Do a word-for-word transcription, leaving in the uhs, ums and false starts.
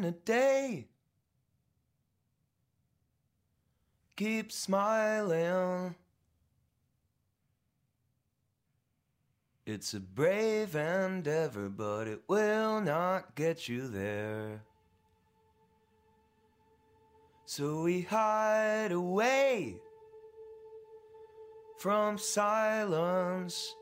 a day. Keep smiling. It's a brave endeavor, but it will not get you there. So we hide away from silence.